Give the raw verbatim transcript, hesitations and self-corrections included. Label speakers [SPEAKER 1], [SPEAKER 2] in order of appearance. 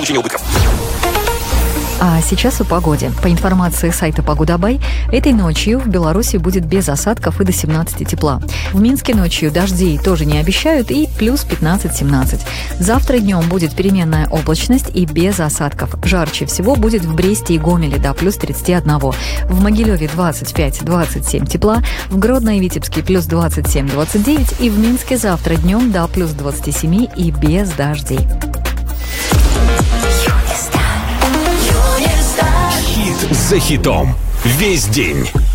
[SPEAKER 1] А сейчас о погоде. По информации сайта Погодабай, этой ночью в Беларуси будет без осадков и до семнадцати тепла. В Минске ночью дождей тоже не обещают и плюс пятнадцать-семнадцать. Завтра днем будет переменная облачность и без осадков. Жарче всего будет в Бресте и Гомеле до плюс тридцати одного. В Могилеве двадцать пять - двадцать семь тепла, в Гродно и Витебске плюс двадцать семь - двадцать девять и в Минске завтра днем до плюс двадцати семи и без дождей.
[SPEAKER 2] Хит за хитом. Весь день.